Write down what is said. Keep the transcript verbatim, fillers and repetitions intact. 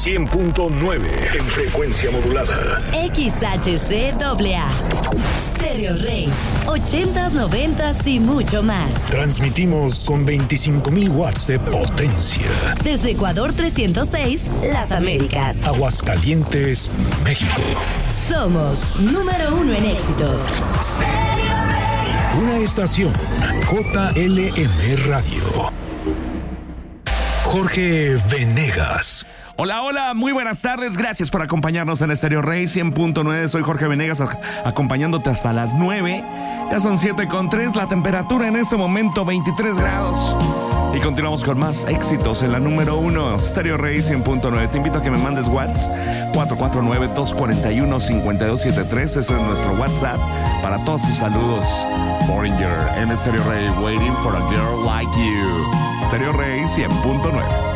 cien punto nueve en frecuencia modulada. X H C A A. Stereo Rey. ochentas, noventas y mucho más. Transmitimos con veinticinco mil watts de potencia. Desde Ecuador trescientos seis, Las Américas. Aguascalientes, México. Somos número uno en éxitos. Una estación J L M Radio. Jorge Venegas. Hola, hola, muy buenas tardes. Gracias por acompañarnos en Stereo Rey cien punto nueve. Soy Jorge Venegas, acompañándote hasta las nueve. Ya son siete con tres. La temperatura en este momento veintitrés grados. Y continuamos con más éxitos en la número uno, Stereo Rey cien punto nueve. Te invito a que me mandes WhatsApp cuatro cuatro nueve, dos cuatro uno, cinco dos siete tres. Ese es nuestro WhatsApp para todos tus saludos. Foreigner en Stereo Rey, waiting for a girl like you. Stereo Rey cien punto nueve.